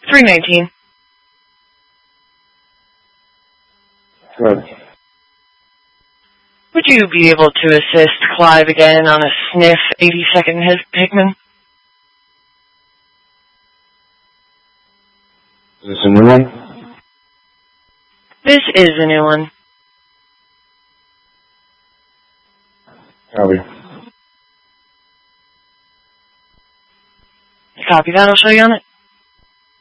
319. Good. Would you be able to assist Clive again on a sniff 82nd Hickman? Is this a new one? This is a new one. Copy. Copy that, I'll show you on it.